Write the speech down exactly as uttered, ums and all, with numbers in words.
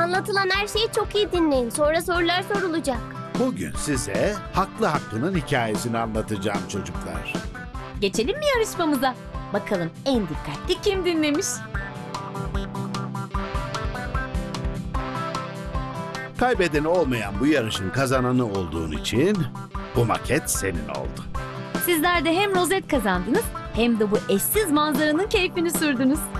Anlatılan her şeyi çok iyi dinleyin. Sonra sorular sorulacak. Bugün size Haklı Hakkı'nın hikayesini anlatacağım çocuklar. Geçelim mi yarışmamıza? Bakalım en dikkatli kim dinlemiş? Kaybedeni olmayan bu yarışın kazananı olduğun için bu maket senin oldu. Sizler de hem rozet kazandınız hem de bu eşsiz manzaranın keyfini sürdünüz.